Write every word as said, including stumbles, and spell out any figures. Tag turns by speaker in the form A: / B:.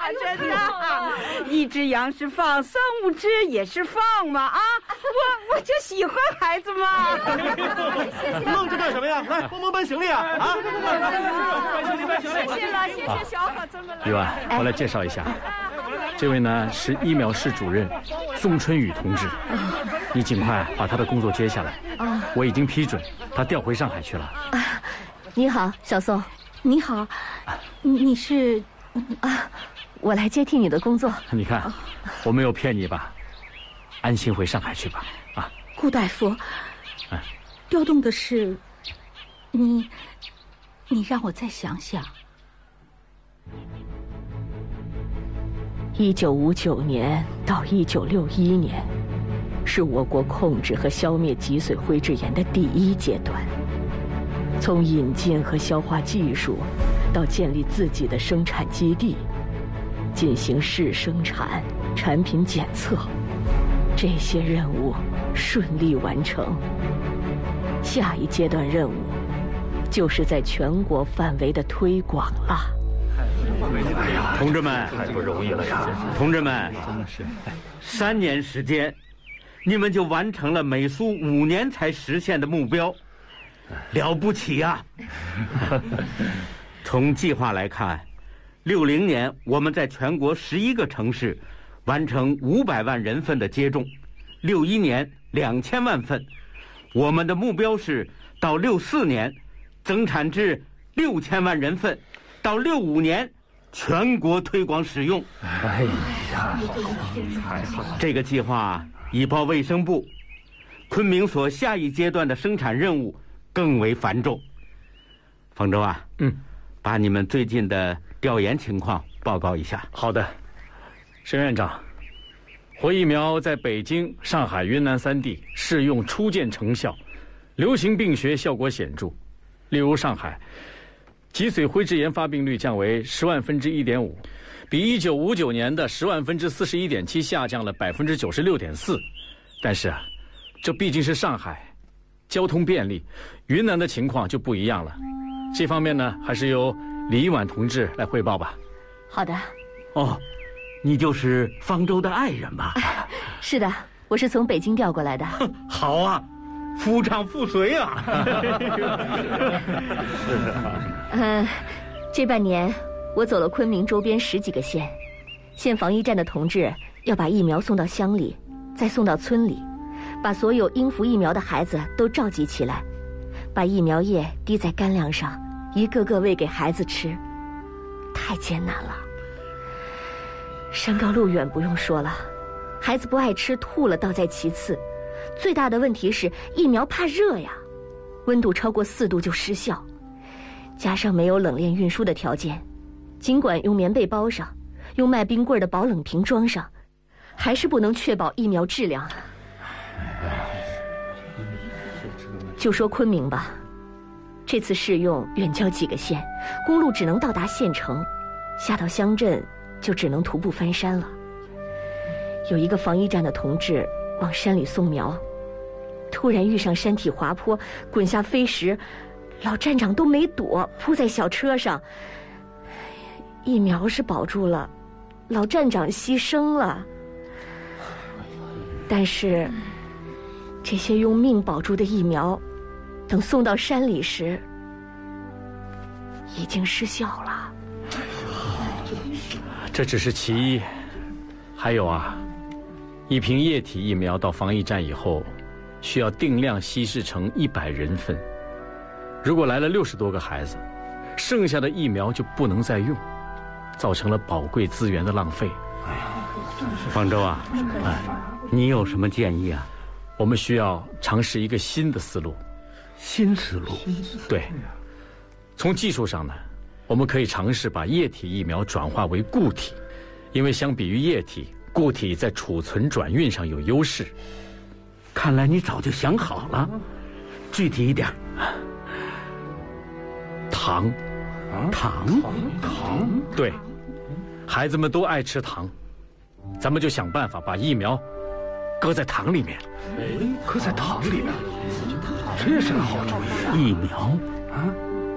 A: 真的，一只羊是放，三五只也是放嘛啊！我我就喜欢孩子嘛。
B: 愣着干什么呀？来，帮忙搬行李啊！啊！
A: 搬行李，搬行李。谢谢了，谢谢小伙子们了。
C: 李婉，我来介绍一下，这位呢是疫苗室主任宋春雨同志，你尽快把他的工作接下来。我已经批准他调回上海去了。
D: 你好，小宋。
A: 你好，你你是
D: 啊，我来接替你的工作。
C: 你看，我没有骗你吧？安心回上海去吧。啊，
A: 顾大夫，
C: 哎，
A: 调动的是你，你让我再想想。
D: 一九五九年到一九六一年，是我国控制和消灭脊髓灰质炎的第一阶段。从引进和消化技术，到建立自己的生产基地，进行试生产、产品检测，这些任务顺利完成。下一阶段任务，就是在全国范围的推广了。
E: 哎呀，
C: 同志们，
E: 太不容易了呀！
C: 同志们，真的是三年时间，你们就完成了美苏五年才实现的目标。了不起啊！从计划来看，六零年我们在全国十一个城市完成五百万人份的接种，六一年两千万份。我们的目标是到六四年增产至六千万人份，到六五年全国推广使用。
E: 哎呀，太好了！
C: 这个计划已报卫生部，昆明所下一阶段的生产任务更为繁重。方舟啊， 嗯， 把你们最近的调研情况报告一下。 好的，沈院长，活疫苗在北京、上海、云南三地试用初见成效，流行病学效果显著。例如上海，脊髓灰质炎发病率降为十万分之一点五，比一九五九年的十万分之四十一点七下降了百分之九十六点四。但是啊，这毕竟是上海。交通便利，云南的情况就不一样了。这方面呢，还是由李一婉同志来汇报吧。
D: 好的。
C: 哦，你就是方舟的爱人吧？
D: 是的，我是从北京调过来的。
C: 好啊，夫唱妇随啊！
D: 嗯，这半年我走了昆明周边十几个县，县防疫站的同志要把疫苗送到乡里，再送到村里。把所有应服疫苗的孩子都召集起来，把疫苗液滴在干粮上，一个个喂给孩子吃，太艰难了。山高路远不用说了，孩子不爱吃吐了倒在其次，最大的问题是疫苗怕热呀，温度超过四度就失效，加上没有冷链运输的条件，尽管用棉被包上，用卖冰棍的保冷瓶装上，还是不能确保疫苗质量。就说昆明吧，这次试用远郊几个县，公路只能到达县城，下到乡镇就只能徒步翻山了。有一个防疫站的同志往山里送苗，突然遇上山体滑坡，滚下飞石，老站长都没躲，扑在小车上。疫苗是保住了，老站长牺牲了。但是这些用命保住的疫苗，等送到山里时，已经失效了。
C: 这只是其一，还有啊，一瓶液体疫苗到防疫站以后，需要定量稀释成一百人份。如果来了六十多个孩子，剩下的疫苗就不能再用，造成了宝贵资源的浪费。方舟啊，哎，你有什么建议啊？我们需要尝试一个新的思路。
E: 新思路？
C: 对，从技术上呢，我们可以尝试把液体疫苗转化为固体，因为相比于液体，固体在储存转运上有优势。
E: 看来你早就想好了，具体一点。
C: 糖，
E: 糖，
C: 糖，对，孩子们都爱吃糖，咱们就想办法把疫苗搁在糖里面。
E: 搁在糖里面，这是个好主意啊！
C: 疫苗
E: 啊，